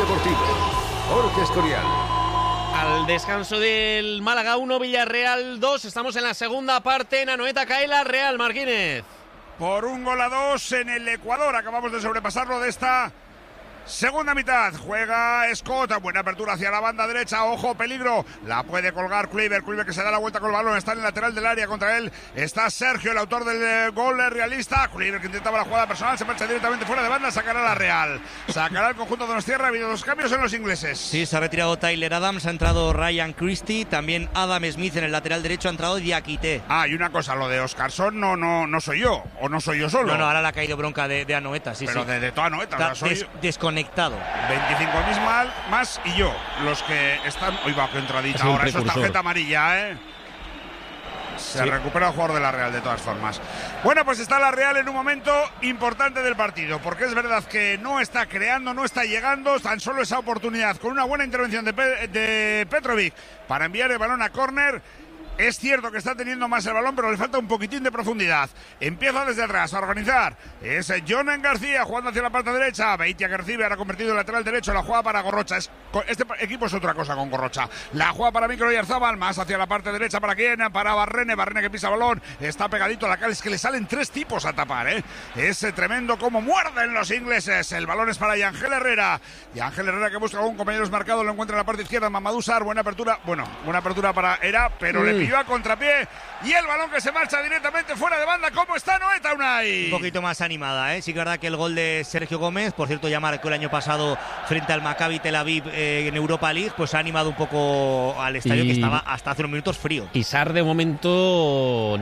Deportivo. Jorge Escorial. Al descanso del Málaga 1, Villarreal 2. Estamos en la segunda parte. En Anoeta cae la Real, Martínez. Por 1-2 en el Ecuador. Acabamos de sobrepasarlo de esta segunda mitad. Juega Scott, buena apertura hacia la banda derecha, ojo, peligro, la puede colgar Kluivert que se da la vuelta con el balón, está en el lateral del área, contra él está Sergio, el autor del gol realista. Kluivert que intentaba la jugada personal, se marcha directamente fuera de banda, sacará la Real, sacará el conjunto de Donostiarra. Ha habido dos cambios en los ingleses. Sí, se ha retirado Tyler Adams, ha entrado Ryan Christie, también Adam Smith en el lateral derecho, ha entrado Diakité. Y una cosa, lo de Oscarson no soy yo, o no soy yo solo. No, ahora le ha caído bronca de Anoeta, sí. Pero de toda Anoeta, soy desconectado. 25.000 más y yo, los que están. Hoy va, que entradita ahora, eso es tarjeta amarilla, Se recupera el jugador de la Real de todas formas. Bueno, pues está la Real en un momento importante del partido, porque es verdad que no está creando, no está llegando, tan solo esa oportunidad con una buena intervención de Petrovic para enviar el balón a córner. Es cierto que está teniendo más el balón, pero le falta un poquitín de profundidad. Empieza desde atrás a organizar. Es Jonan García jugando hacia la parte derecha. Beitia que recibe, ahora convertido en lateral derecho. La juega para Gorrocha. Este equipo es otra cosa con Gorrocha. La juega para Micro Oyarzabal, más hacia la parte derecha. ¿Para quién? Para Barrene. Barrene que pisa el balón. Está pegadito a la cal. Es que le salen tres tipos a tapar, Es tremendo como muerden los ingleses. El balón es para Yangel Herrera. Yangel Herrera que busca a un compañero desmarcado. Lo encuentra en la parte izquierda. Mamadou Sarr. Buena apertura para Era, pero le pilló a contrapié y el balón que se marcha directamente fuera de banda. ¿Cómo está Anoeta, Unai? Un poquito más animada, Sí que es verdad que el gol de Sergio Gómez, por cierto ya marcó el año pasado frente al Maccabi Tel Aviv en Europa League, pues ha animado un poco al estadio que estaba hasta hace unos minutos frío. Y Sarr de momento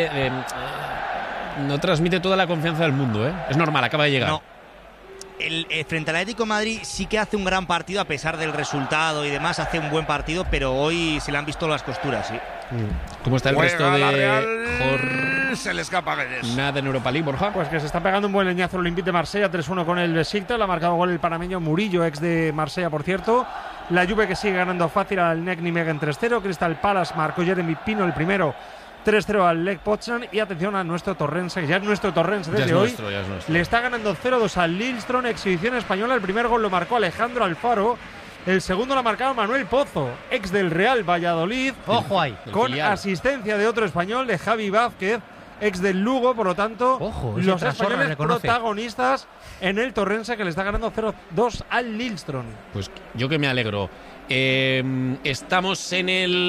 no transmite toda la confianza del mundo, Es normal, acaba de llegar. No. Frente al Atlético de Madrid sí que hace un gran partido a pesar del resultado y demás, hace un buen partido, pero hoy se le han visto las costuras, sí. ¿Cómo está el resto de la Real? Se le escapa Guedes. Nada en Europa League, Borja. Pues que se está pegando un buen leñazo el Olympique de Marsella, 3-1 con el Besiktas, le ha marcado gol el panameño Murillo, ex de Marsella, por cierto. La Juve que sigue ganando fácil al NEC Nijmegen 3-0, Crystal Palace marcó Jeremy Pino el primero, 3-0 al Lech Poznan, y atención a nuestro Torrense, que ya es nuestro Torrense desde hoy. Le está ganando 0-2 al Lillestrøm, exhibición española. El primer gol lo marcó Alejandro Alfaro. El segundo lo ha marcado Manuel Pozo, ex del Real Valladolid. Ojo ahí. Con asistencia de otro español, de Javi Vázquez, ex del Lugo. Por lo tanto, los españoles protagonistas en el Torrense, que le está ganando 0-2 al Lillestrøm. Pues yo que me alegro. Estamos en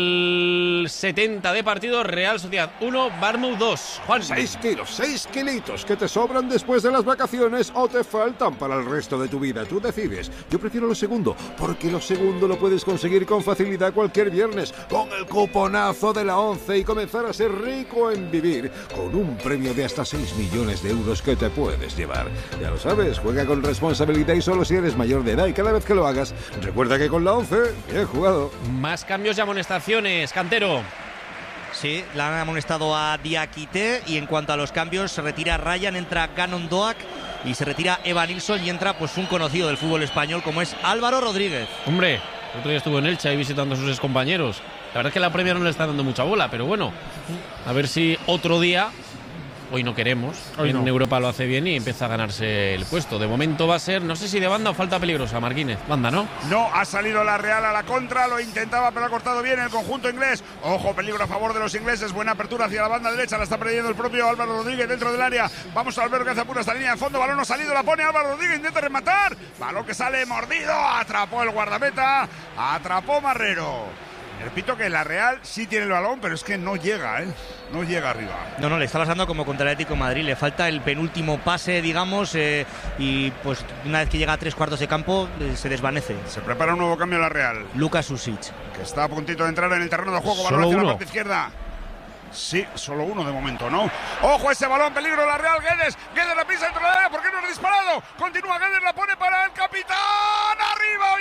el 70 de partido. Real Sociedad 1, Bournemouth 2. Juan. 6 kilitos que te sobran después de las vacaciones o te faltan para el resto de tu vida. Tú decides. Yo prefiero lo segundo, porque lo segundo lo puedes conseguir con facilidad cualquier viernes con el cuponazo de la 11 y comenzar a ser rico en vivir con un premio de hasta 6 millones de euros que te puedes llevar. Ya lo sabes, juega con responsabilidad y solo si eres mayor de edad, y cada vez que lo hagas, recuerda que con la 11 bien jugado. Más cambios y amonestaciones, Cantero. Sí, le han amonestado a Diakité, y en cuanto a los cambios, se retira Ryan, entra Gannon Doak y se retira Eva Nilsson y entra pues un conocido del fútbol español como es Álvaro Rodríguez. Hombre, el otro día estuvo en Elche ahí visitando a sus excompañeros. La verdad es que la Premier no le está dando mucha bola, pero bueno, a ver si otro día. Hoy no queremos, en Europa lo hace bien y empieza a ganarse el puesto. De momento va a ser, no sé si de banda o falta peligrosa, Marquínez. Banda, ¿no? No, ha salido la Real a la contra, lo intentaba pero ha cortado bien el conjunto inglés. Ojo, peligro a favor de los ingleses, buena apertura hacia la banda derecha, la está perdiendo el propio Álvaro Rodríguez dentro del área. Vamos a ver que hace pura esta línea de fondo, balón no ha salido, la pone Álvaro Rodríguez, intenta rematar. Balón que sale mordido, atrapó el guardameta, atrapó Marrero. Repito que la Real sí tiene el balón, pero es que no llega, no llega arriba. No, le está pasando como contra el Atlético de Madrid. Le falta el penúltimo pase, digamos, y pues una vez que llega a 3/4 de campo, se desvanece. Se prepara un nuevo cambio en la Real. Lucas Usic, que está a puntito de entrar en el terreno de juego. Balón hacia la parte izquierda. Sí, solo uno de momento, ¿no? ¡Ojo ese balón! ¡Peligro la Real! Guedes la pisa dentro de la área. ¿Por qué no ha disparado? Continúa Guedes, la pone para el capitán. ¡Arriba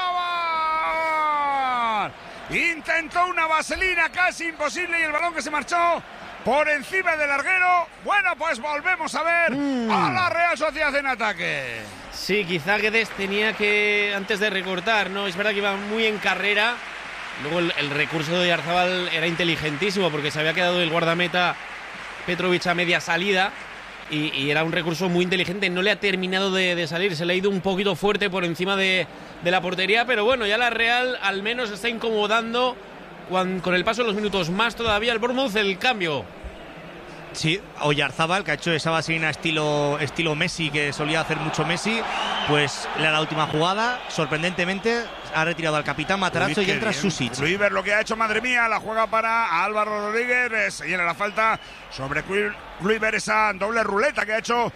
Oyarzabal! Intentó una vaselina casi imposible y el balón que se marchó por encima del larguero. Bueno, pues volvemos a ver a la Real Sociedad en ataque. Sí, quizá Guedes tenía que, antes de recortar, ¿no? Es verdad que iba muy en carrera. Luego el recurso de Oyarzabal era inteligentísimo porque se había quedado el guardameta Petrovic a media salida y era un recurso muy inteligente. No le ha terminado de salir, se le ha ido un poquito fuerte por encima de la portería, pero bueno, ya la Real al menos está incomodando con el paso de los minutos. Más todavía el Bournemouth, el cambio. Sí, Oyarzábal, que ha hecho esa vaselina estilo Messi, que solía hacer mucho Messi, pues le da la última jugada, sorprendentemente ha retirado al capitán Matarazzo y entra Susic. Kluivert lo que ha hecho, madre mía, la juega para Álvaro Rodríguez, se llena la falta sobre Kluivert, esa doble ruleta que ha hecho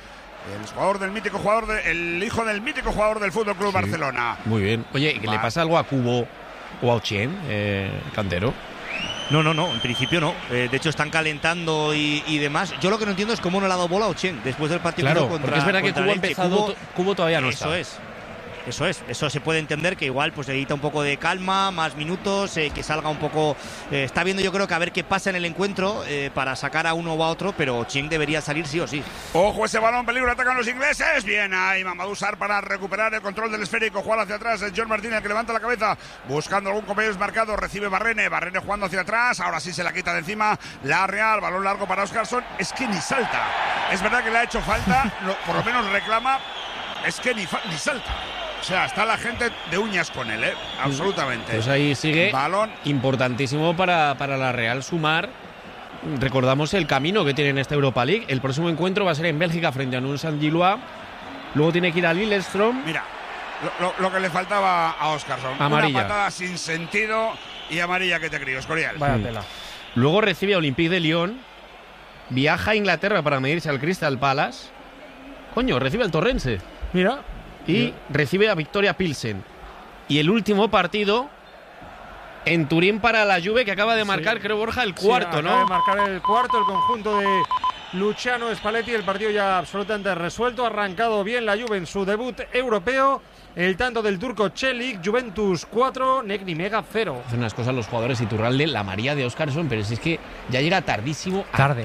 el hijo del mítico jugador del Fútbol Club Barcelona. Muy bien. Oye, ¿le pasa algo a Kubo o a Ochen, Cantero? No, en principio no. De hecho, están calentando y demás. Yo lo que no entiendo es cómo no le ha dado bola a Ochen después del partido contra. Porque es verdad que Kubo ha empezado, Kubo todavía no está. Eso se puede entender, que igual pues necesita un poco de calma, más minutos, que salga un poco. Está viendo, yo creo, que a ver qué pasa en el encuentro para sacar a uno o a otro, pero Ochen debería salir sí o sí. Ojo, ese balón, peligro, atacan los ingleses. Bien ahí Mamadou Sarr para recuperar el control del esférico, jugar hacia atrás. Es John Martínez, que levanta la cabeza buscando algún compañero desmarcado. Recibe Barrene jugando hacia atrás. Ahora sí se la quita de encima la Real. Balón largo para Óscarson. Es que ni salta. Es verdad que le ha hecho falta, por lo menos reclama. Es que ni salta. O sea, está la gente de uñas con él, absolutamente. Pues ahí sigue. Balón Importantísimo para la Real sumar. Recordamos el camino que tiene en esta Europa League. El próximo encuentro va a ser en Bélgica frente a Nyon Saint-Gilloise. Luego tiene que ir a Lillestrøm. Mira, lo que le faltaba a Óscarson. Amarilla. Una patada sin sentido y amarilla que te crío, Escorial. Vaya tela. Luego recibe a Olympique de Lyon. Viaja a Inglaterra para medirse al Crystal Palace. Coño, recibe al Torrense. Mira. Y recibe a Victoria Pilsen. Y el último partido en Turín para la Juve, que acaba de marcar, creo, Borja, el cuarto, ¿no? Acaba de marcar el cuarto, el conjunto de Luciano Spalletti. El partido ya absolutamente resuelto. Ha arrancado bien la Juve en su debut europeo. El tanto del turco Çelik, Juventus 4, Negni Mega 0. Hacen unas cosas los jugadores, Iturralde, la María de Óscarson, pero si es que ya llega tardísimo.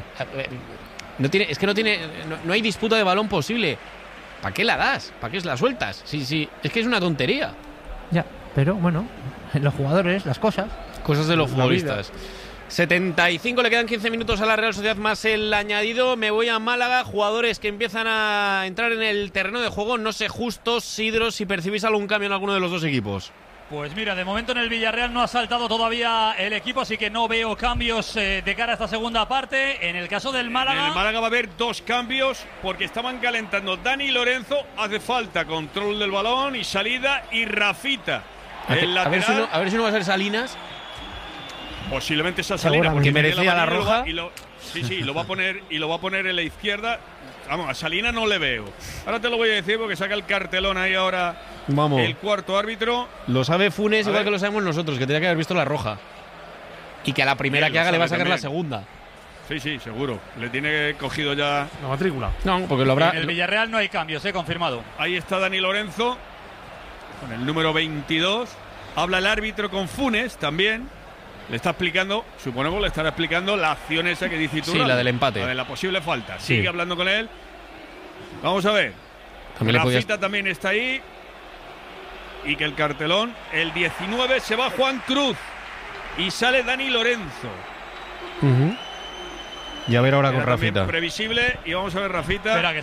No hay disputa de balón posible. ¿Para qué la das? ¿Para qué la sueltas? Sí, es que es una tontería. Ya, pero bueno, los jugadores, las cosas. Cosas de los futbolistas. 75, le quedan 15 minutos a la Real Sociedad más el añadido. Me voy a Málaga, jugadores que empiezan a entrar en el terreno de juego. No sé, Justos, Sidro, si percibís algún cambio en alguno de los dos equipos. Pues mira, de momento en el Villarreal no ha saltado todavía el equipo, así que no veo cambios de cara a esta segunda parte. En el caso del Málaga... En el Málaga va a haber dos cambios porque estaban calentando Dani Lorenzo, hace falta control del balón y salida, y Rafita. El lateral, a ver si no va a ser Salinas. Posiblemente esa Salinas, porque que merecía la roja. Lo va a poner en la izquierda. Vamos, a Salinas no le veo. Ahora te lo voy a decir porque saca el cartelón ahí ahora. Vamos. El cuarto árbitro. Lo sabe Funes igual que lo sabemos nosotros, que tenía que haber visto la roja. Y que a la primera que haga le va a sacar la segunda. Sí, seguro. Le tiene cogido ya la matrícula. No, porque lo habrá. En el Villarreal no hay cambios, confirmado. Ahí está Dani Lorenzo con el número 22. Habla el árbitro con Funes también. Le está explicando, suponemos le estará explicando la acción esa que dice Iturralde. Sí, la del empate. La de la posible falta. Sí. Sigue hablando con él. Vamos a ver. Rafita también está ahí. Y que el cartelón, el 19 se va Juan Cruz. Y sale Dani Lorenzo. Y a ver ahora con Rafita. Previsible. Y vamos a ver Rafita. Espera, que